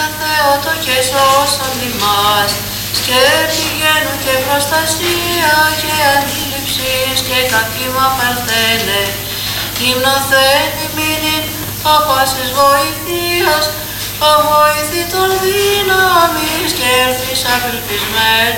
Θεότο και σώσον ημάς, σκέπη γένου και προστασία και αντίληψης και καθήμα παρθένε, υμνοθέν ημίνην απάσης βοηθείας, αβοήθητον δύναμης και ελπίς απελπισμένου.